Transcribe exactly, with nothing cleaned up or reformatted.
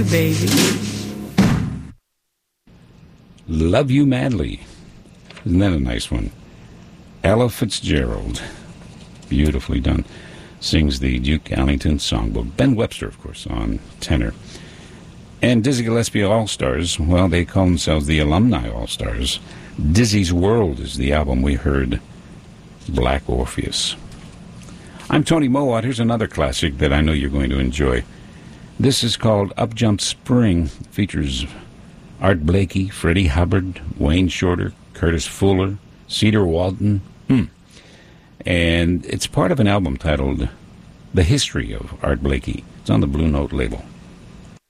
you, baby. Love You Madly. Isn't that a nice one? Ella Fitzgerald. Beautifully done. Sings the Duke Ellington songbook. Ben Webster, of course, on tenor. And Dizzy Gillespie All-Stars, well, they call themselves the Alumni All-Stars. Dizzy's World is the album we heard. Black Orpheus. I'm Tony Mowat. Here's another classic that I know you're going to enjoy. This is called Up Jump Spring. It features Art Blakey, Freddie Hubbard, Wayne Shorter, Curtis Fuller, Cedar Walton. Hmm. And it's part of an album titled The History of Art Blakey. It's on the Blue Note label.